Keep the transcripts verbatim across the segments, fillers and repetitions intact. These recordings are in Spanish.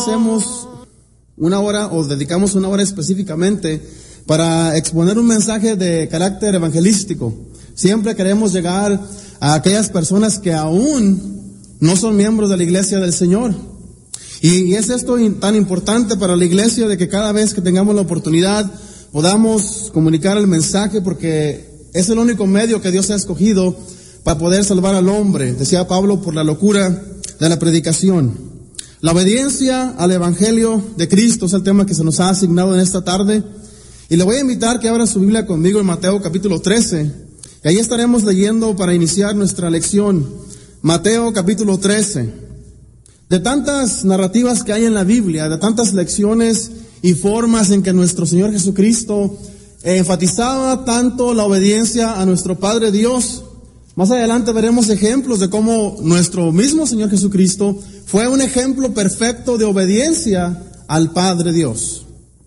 hacemos una hora o dedicamos una hora específicamente para exponer un mensaje de carácter evangelístico. Siempre queremos llegar a aquellas personas que aún no son miembros de la iglesia del Señor. Y es esto tan importante para la iglesia de que cada vez que tengamos la oportunidad podamos comunicar el mensaje, porque es el único medio que Dios ha escogido para poder salvar al hombre, decía Pablo, por la locura de la predicación. La obediencia al Evangelio de Cristo es el tema que se nos ha asignado en esta tarde. Y le voy a invitar que abra su Biblia conmigo en Mateo capítulo trece. Y ahí estaremos leyendo para iniciar nuestra lección. Mateo capítulo trece. De tantas narrativas que hay en la Biblia, de tantas lecciones y formas en que nuestro Señor Jesucristo enfatizaba tanto la obediencia a nuestro Padre Dios, más adelante veremos ejemplos de cómo nuestro mismo Señor Jesucristo fue un ejemplo perfecto de obediencia al Padre Dios.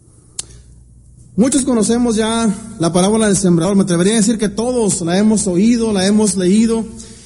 Muchos conocemos ya la parábola del sembrador. Me atrevería a decir que todos la hemos oído, la hemos leído.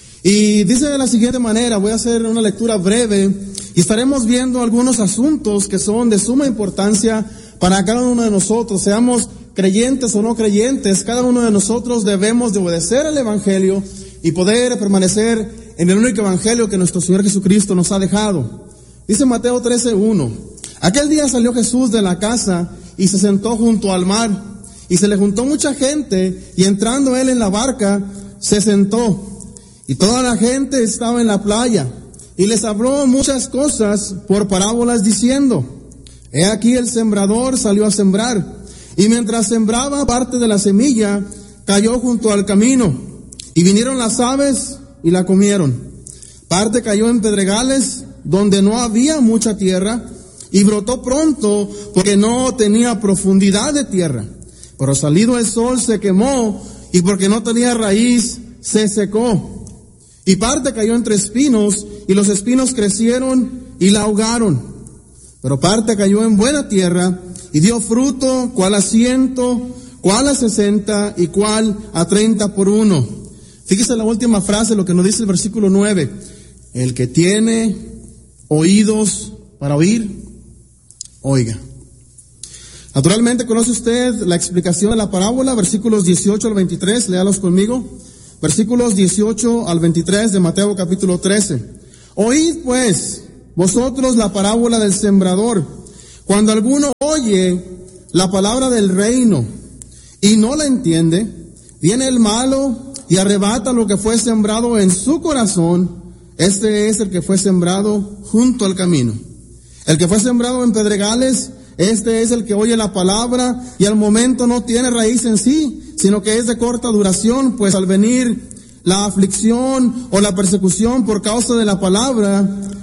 Y dice de la siguiente manera, voy a hacer una lectura breve y estaremos viendo algunos asuntos que son de suma importancia para cada uno de nosotros, seamos creyentes o no creyentes. Cada uno de nosotros debemos de obedecer al Evangelio y poder permanecer en el único Evangelio que nuestro Señor Jesucristo nos ha dejado. Dice Mateo trece uno, aquel día salió Jesús de la casa y se sentó junto al mar, y se le juntó mucha gente, y entrando él en la barca, se sentó. Y toda la gente estaba en la playa, y les habló muchas cosas por parábolas diciendo, he aquí el sembrador salió a sembrar, y mientras sembraba parte de la semilla, cayó junto al camino, y vinieron las aves y la comieron. Parte cayó en pedregales, donde no había mucha tierra, y brotó pronto, porque no tenía profundidad de tierra. Pero salido el sol se quemó, y porque no tenía raíz, se secó. Y parte cayó entre espinos, y los espinos crecieron y la ahogaron. Pero parte cayó en buena tierra, y dio fruto, cual a ciento, cual a sesenta, y cual a treinta por uno. Fíjese la última frase, lo que nos dice el versículo nueve. El que tiene oídos para oír, oiga. Naturalmente conoce usted la explicación de la parábola, versículos dieciocho al veintitrés, léalos conmigo. Versículos dieciocho al veintitrés de Mateo capítulo trece. Oíd pues vosotros la parábola del sembrador. Cuando alguno oye la palabra del reino y no la entiende, viene el malo y arrebata lo que fue sembrado en su corazón. Este es el que fue sembrado junto al camino. El que fue sembrado en pedregales, este es el que oye la palabra y al momento no tiene raíz en sí, sino que es de corta duración, pues al venir la aflicción o la persecución por causa de la palabra,